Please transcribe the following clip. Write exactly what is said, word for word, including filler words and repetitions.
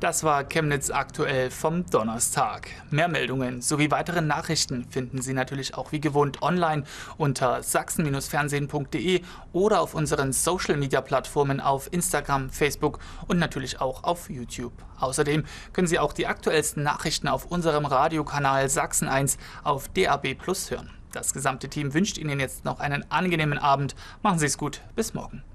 Das war Chemnitz aktuell vom Donnerstag. Mehr Meldungen sowie weitere Nachrichten finden Sie natürlich auch wie gewohnt online unter sachsen fernsehen punkt de oder auf unseren Social-Media-Plattformen auf Instagram, Facebook und natürlich auch auf YouTube. Außerdem können Sie auch die aktuellsten Nachrichten auf unserem Radiokanal Sachsen eins auf D A B plus hören. Das gesamte Team wünscht Ihnen jetzt noch einen angenehmen Abend. Machen Sie es gut. Bis morgen.